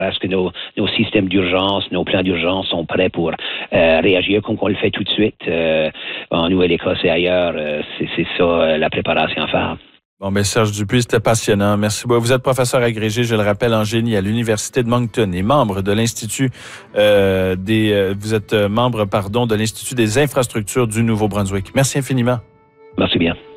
Est-ce que nos systèmes d'urgence, nos plans d'urgence sont prêts pour réagir comme on le fait tout de suite en Nouvelle-Écosse et ailleurs? C'est ça la préparation à faire. Bon, ben Serge Dupuis, c'était passionnant. Merci beaucoup. Vous êtes professeur agrégé, je le rappelle, en génie à l'Université de Moncton et membre de l'Institut vous êtes membre, de l'Institut des infrastructures du Nouveau-Brunswick. Merci infiniment. Merci bien.